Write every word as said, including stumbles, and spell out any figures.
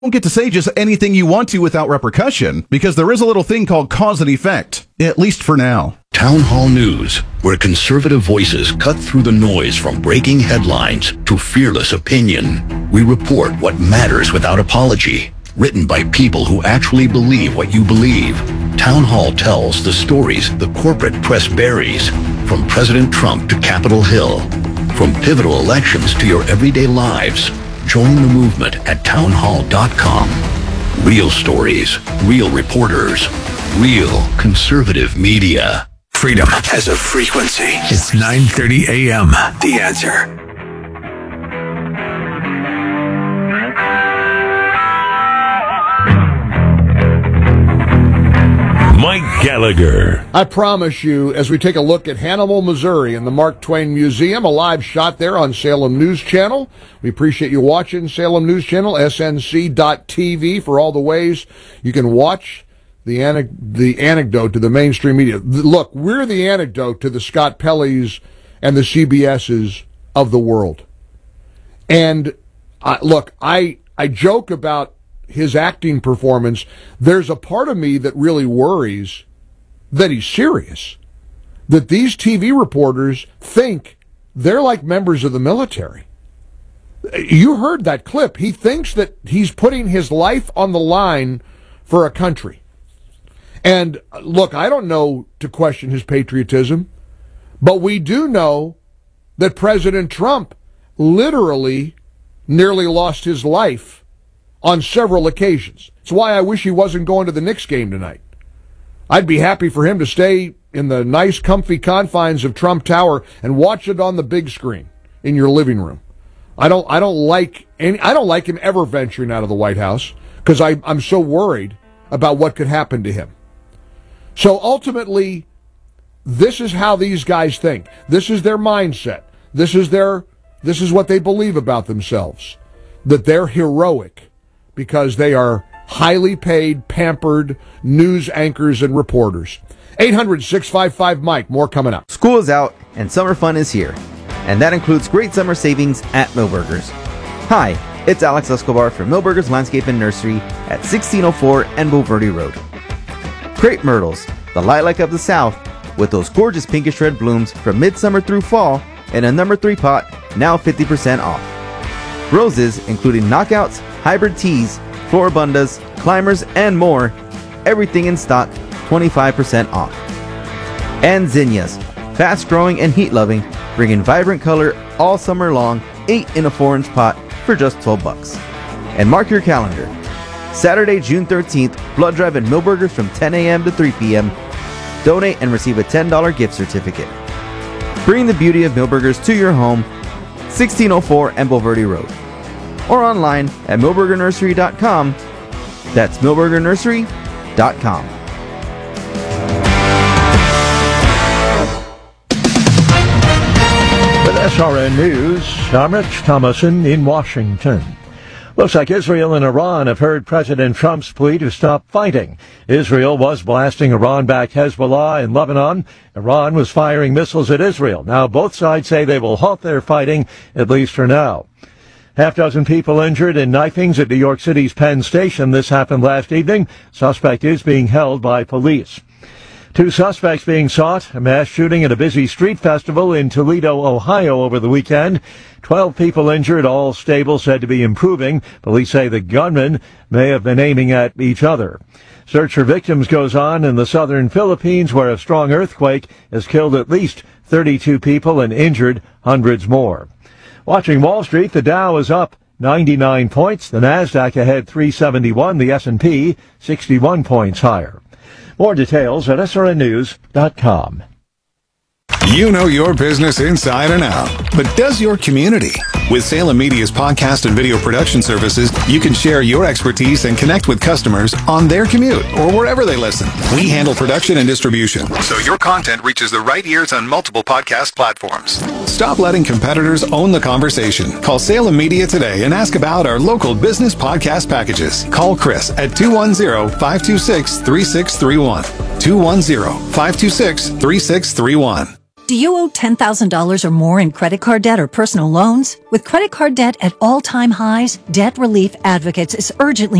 don't get to say just anything you want to without repercussion, because there is a little thing called cause and effect, at least for now. Town Hall News, where conservative voices cut through the noise from breaking headlines to fearless opinion. We report what matters without apology, written by people who actually believe what you believe. Town Hall tells the stories the corporate press buries, from President Trump to Capitol Hill, from pivotal elections to your everyday lives. Join the movement at town hall dot com. Real stories, real reporters, real conservative media. Freedom has a frequency. It's nine thirty a.m. The Answer. Mike Gallagher. I promise you, as we take a look at Hannibal, Missouri and the Mark Twain Museum, a live shot there on Salem News Channel. We appreciate you watching Salem News Channel, S N C dot T V, for all the ways you can watch the, ane- the anecdote to the mainstream media. Look, we're the anecdote to the Scott Pelley's and the C B S's of the world. And uh, look, I I joke about his acting performance. There's a part of me that really worries that he's serious, that these T V reporters think they're like members of the military. You heard that clip. He thinks that he's putting his life on the line for a country. And look, I don't know to question his patriotism, but we do know that President Trump literally nearly lost his life on several occasions. It's why I wish he wasn't going to the Knicks game tonight. I'd be happy for him to stay in the nice, comfy confines of Trump Tower and watch it on the big screen in your living room. I don't. I don't like any. I don't like him ever venturing out of the White House because I, I'm so worried about what could happen to him. So ultimately, this is how these guys think. This is their mindset. This is their. This is what they believe about themselves. That they're heroic because they are highly paid, pampered news anchors and reporters. eight hundred, six five five, Mike. More coming up. School is out and summer fun is here. And that includes great summer savings at Millburgers. Hi, it's Alex Escobar from Millburgers Landscape and Nursery at sixteen oh four Enbo Verde Road. Crepe myrtles, the lilac of the South, with those gorgeous pinkish red blooms from midsummer through fall in a number three pot, now fifty percent off. Roses, including knockouts, hybrid teas, floribundas, climbers, and more, everything in stock, twenty-five percent off. And zinnias, fast-growing and heat-loving, bringing vibrant color all summer long, eight in a four-inch pot for just twelve bucks. And mark your calendar. Saturday, June thirteenth, blood drive at Millburgers from ten a.m. to three p.m. Donate and receive a ten dollars gift certificate. Bring the beauty of Millburgers to your home, sixteen oh four Enbo Verde Road. Or online at millburger nursery dot com. That's millburger nursery dot com. With S R N News, I'm Rich Thomason in Washington. Looks like Israel and Iran have heard President Trump's plea to stop fighting. Israel was blasting Iran-backed Hezbollah in Lebanon. Iran was firing missiles at Israel. Now both sides say they will halt their fighting, at least for now. Half dozen people injured in knifings at New York City's Penn Station. This happened last evening. Suspect is being held by police. Two suspects being sought. A mass shooting at a busy street festival in Toledo, Ohio over the weekend. Twelve people injured, all stable, said to be improving. Police say the gunmen may have been aiming at each other. Search for victims goes on in the southern Philippines, where a strong earthquake has killed at least thirty-two people and injured hundreds more. Watching Wall Street, the Dow is up ninety-nine points. The Nasdaq ahead three seventy-one. The S and P sixty-one points higher. More details at S R N news dot com. You know your business inside and out, but does your community? With Salem Media's podcast and video production services, you can share your expertise and connect with customers on their commute or wherever they listen. We handle production and distribution, so your content reaches the right ears on multiple podcast platforms. Stop letting competitors own the conversation. Call Salem Media today and ask about our local business podcast packages. Call Chris at two one zero, five two six, three six three one. two one zero, five two six, three six three one. Do you owe ten thousand dollars or more in credit card debt or personal loans? With credit card debt at all-time highs, Debt Relief Advocates is urgently